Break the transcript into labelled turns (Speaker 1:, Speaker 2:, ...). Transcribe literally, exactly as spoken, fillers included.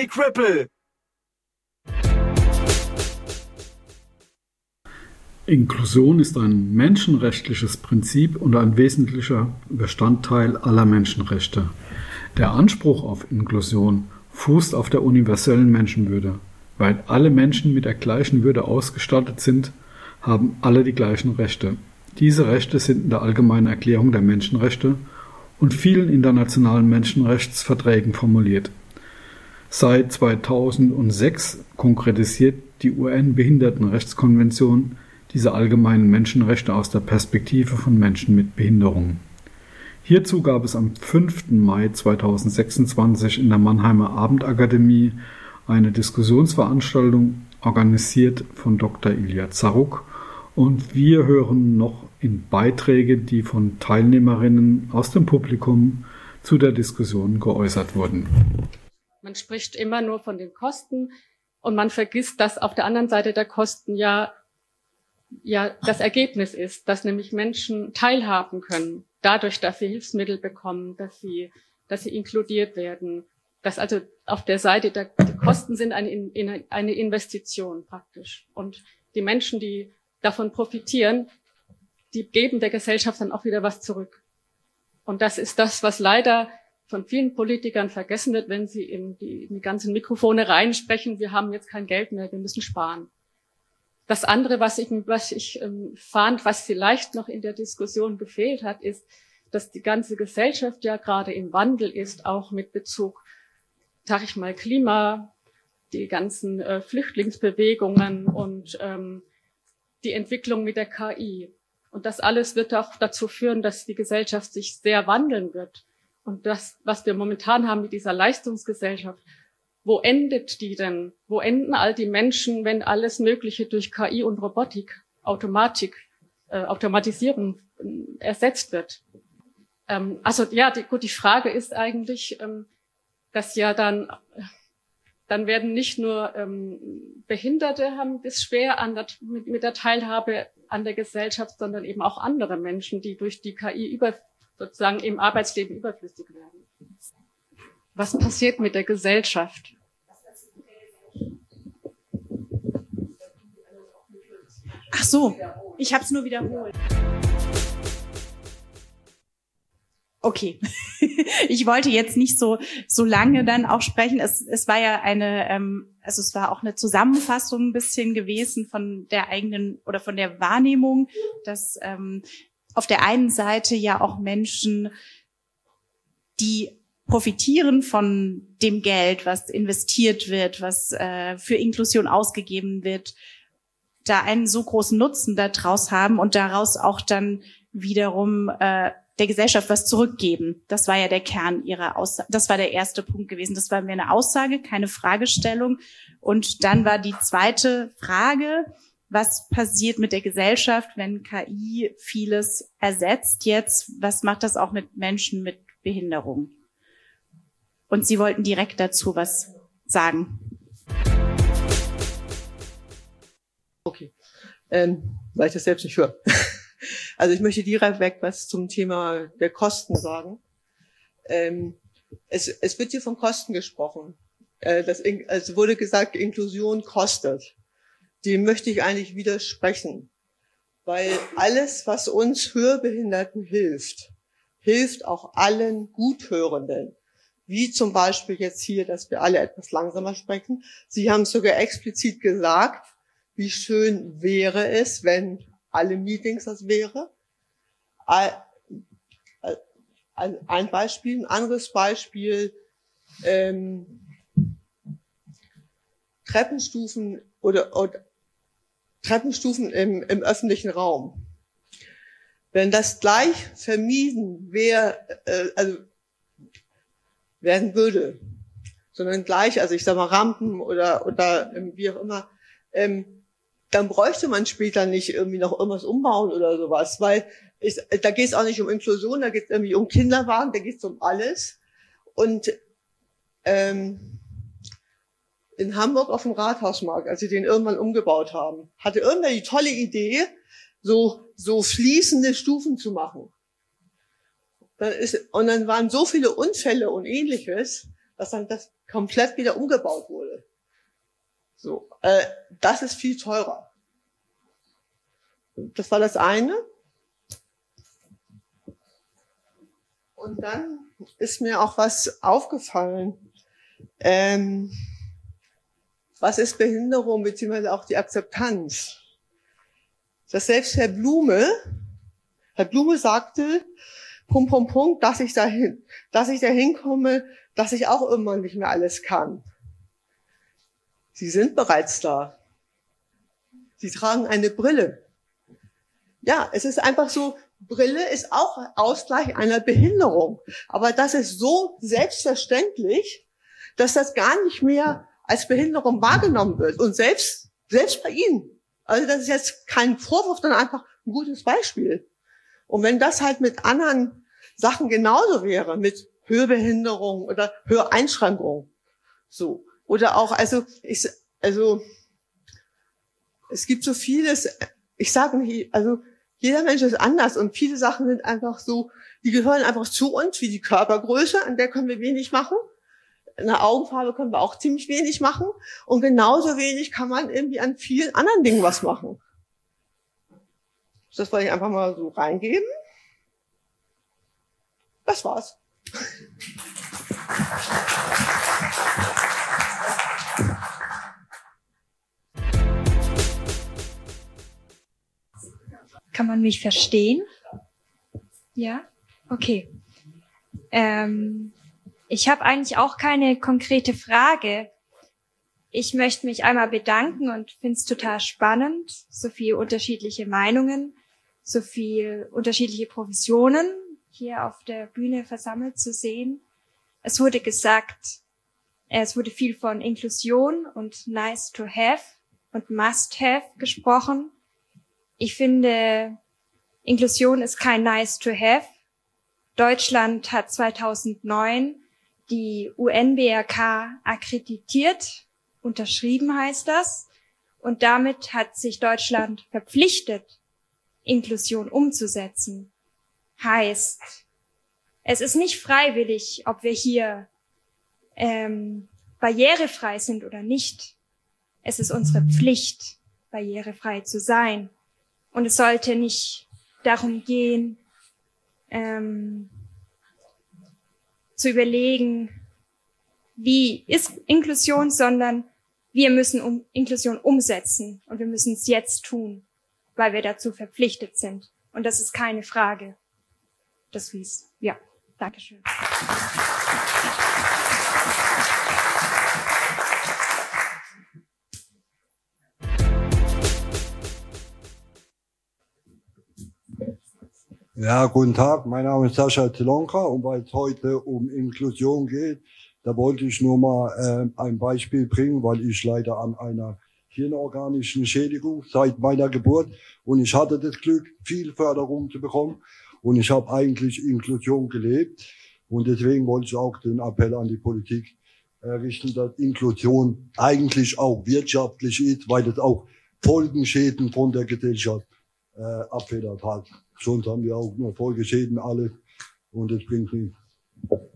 Speaker 1: Stay Cripple!
Speaker 2: Inklusion ist ein menschenrechtliches Prinzip und ein wesentlicher Bestandteil aller Menschenrechte. Der Anspruch auf Inklusion fußt auf der universellen Menschenwürde. Weil alle Menschen mit der gleichen Würde ausgestattet sind, haben alle die gleichen Rechte. Diese Rechte sind in der Allgemeinen Erklärung der Menschenrechte und vielen internationalen Menschenrechtsverträgen formuliert. Seit zweitausendsechs konkretisiert die U N-Behindertenrechtskonvention diese allgemeinen Menschenrechte aus der Perspektive von Menschen mit Behinderungen. Hierzu gab es am fünften Mai zweitausendsechsundzwanzig in der Mannheimer Abendakademie eine Diskussionsveranstaltung, organisiert von Doktor Ilja Zaruk, und wir hören noch in Beiträge, die von Teilnehmerinnen aus dem Publikum zu der Diskussion geäußert wurden.
Speaker 3: Man spricht immer nur von den Kosten und man vergisst, dass auf der anderen Seite der Kosten ja ja das Ergebnis ist, dass nämlich Menschen teilhaben können, dadurch, dass sie Hilfsmittel bekommen, dass sie, dass sie inkludiert werden, dass also auf der Seite der die Kosten sind eine, in, eine Investition praktisch. Und die Menschen, die davon profitieren, die geben der Gesellschaft dann auch wieder was zurück. Und das ist das, was leider von vielen Politikern vergessen wird, wenn sie in die, in die ganzen Mikrofone reinsprechen, wir haben jetzt kein Geld mehr, wir müssen sparen. Das andere, was ich, was ich ähm, fand, was vielleicht noch in der Diskussion gefehlt hat, ist, dass die ganze Gesellschaft ja gerade im Wandel ist, auch mit Bezug, sag ich mal, Klima, die ganzen äh, Flüchtlingsbewegungen und ähm, die Entwicklung mit der K I. Und das alles wird auch dazu führen, dass die Gesellschaft sich sehr wandeln wird. Und das, was wir momentan haben mit dieser Leistungsgesellschaft, wo endet die denn? Wo enden all die Menschen, wenn alles Mögliche durch K I und Robotik, Automatik, äh, Automatisierung äh, ersetzt wird? Ähm, also ja, die, gut, die Frage ist eigentlich, ähm, dass ja dann, dann werden nicht nur ähm, Behinderte haben es schwer an der, mit, mit der Teilhabe an der Gesellschaft, sondern eben auch andere Menschen, die durch die K I über, sozusagen im Arbeitsleben überflüssig werden. Was passiert mit der Gesellschaft?
Speaker 4: Ach so, ich habe es nur wiederholt. Okay, ich wollte jetzt nicht so so lange dann auch sprechen. Es, es war ja eine, ähm, also es war auch eine Zusammenfassung ein bisschen gewesen von der eigenen oder von der Wahrnehmung, dass ähm, auf der einen Seite ja auch Menschen, die profitieren von dem Geld, was investiert wird, was äh, für Inklusion ausgegeben wird, da einen so großen Nutzen daraus haben und daraus auch dann wiederum äh, der Gesellschaft was zurückgeben. Das war ja der Kern ihrer Aussage. Das war der erste Punkt gewesen. Das war mir eine Aussage, keine Fragestellung. Und dann war die zweite Frage, was passiert mit der Gesellschaft, wenn K I vieles ersetzt jetzt? Was macht das auch mit Menschen mit Behinderung? Und Sie wollten direkt dazu was sagen.
Speaker 5: Okay, ähm, weil ich das selbst nicht höre. Also ich möchte direkt weg was zum Thema der Kosten sagen. Ähm, es, es wird hier von Kosten gesprochen. Äh, das, es wurde gesagt, Inklusion kostet. Dem möchte ich eigentlich widersprechen, weil alles, was uns Hörbehinderten hilft, hilft auch allen Guthörenden. Wie zum Beispiel jetzt hier, dass wir alle etwas langsamer sprechen. Sie haben sogar explizit gesagt, wie schön wäre es, wenn alle Meetings das wäre. Ein Beispiel, ein anderes Beispiel, ähm, Treppenstufen oder, oder Treppenstufen im, im öffentlichen Raum. Wenn das gleich vermieden wäre, äh, also werden würde, sondern gleich, also ich sag mal Rampen oder oder wie auch immer, ähm, dann bräuchte man später nicht irgendwie noch irgendwas umbauen oder sowas, weil ich, da geht es auch nicht um Inklusion, da geht es irgendwie um Kinderwagen, da geht es um alles. Und ähm, in Hamburg auf dem Rathausmarkt, als sie den irgendwann umgebaut haben, hatte irgendwer die tolle Idee, so so fließende Stufen zu machen. Dann ist, und dann waren so viele Unfälle und Ähnliches, dass dann das komplett wieder umgebaut wurde. So, äh, das ist viel teurer. Das war das eine. Und dann ist mir auch was aufgefallen. Ähm, was ist Behinderung, beziehungsweise auch die Akzeptanz? Dass selbst Herr Blume, Herr Blume sagte, Punkt, Punkt, Punkt, dass ich dahin, dass ich dahin komme, dass ich auch irgendwann nicht mehr alles kann. Sie sind bereits da. Sie tragen eine Brille. Ja, es ist einfach so, Brille ist auch Ausgleich einer Behinderung. Aber das ist so selbstverständlich, dass das gar nicht mehr als Behinderung wahrgenommen wird. Und selbst, selbst bei Ihnen. Also das ist jetzt kein Vorwurf, sondern einfach ein gutes Beispiel. Und wenn das halt mit anderen Sachen genauso wäre, mit Hörbehinderung oder Höreinschränkung, so. Oder auch, also, ich, also, es gibt so vieles, ich sage nicht, also, jeder Mensch ist anders und viele Sachen sind einfach so, die gehören einfach zu uns, wie die Körpergröße, an der können wir wenig machen. Eine Augenfarbe können wir auch ziemlich wenig machen. Und genauso wenig kann man irgendwie an vielen anderen Dingen was machen. Das wollte ich einfach mal so reingeben. Das war's.
Speaker 1: Kann man mich verstehen? Ja? Okay. Ähm, ich habe eigentlich auch keine konkrete Frage. Ich möchte mich einmal bedanken und finde es total spannend, so viele unterschiedliche Meinungen, so viele unterschiedliche Professionen hier auf der Bühne versammelt zu sehen. Es wurde gesagt, es wurde viel von Inklusion und nice to have und must have gesprochen. Ich finde, Inklusion ist kein nice to have. Deutschland hat zweitausendneun die U N B R K akkreditiert, unterschrieben heißt das. Und damit hat sich Deutschland verpflichtet, Inklusion umzusetzen. Heißt, es ist nicht freiwillig, ob wir hier ähm, barrierefrei sind oder nicht. Es ist unsere Pflicht, barrierefrei zu sein. Und es sollte nicht darum gehen, ähm, zu überlegen, wie ist Inklusion, sondern wir müssen um Inklusion umsetzen und wir müssen es jetzt tun, weil wir dazu verpflichtet sind. Und das ist keine Frage. Das wie's. Ja, Dankeschön.
Speaker 6: Ja, guten Tag, mein Name ist Sascha Zelonka und weil es heute um Inklusion geht, da wollte ich nur mal äh, ein Beispiel bringen, weil ich leide an einer hirnorganischen Schädigung seit meiner Geburt und ich hatte das Glück, viel Förderung zu bekommen und ich habe eigentlich Inklusion gelebt und deswegen wollte ich auch den Appell an die Politik äh, richten, dass Inklusion eigentlich auch wirtschaftlich ist, weil es auch Folgenschäden von der Gesellschaft äh, abfedert hat. Sonst haben wir auch nur Folgeschäden alle und das bringt nichts.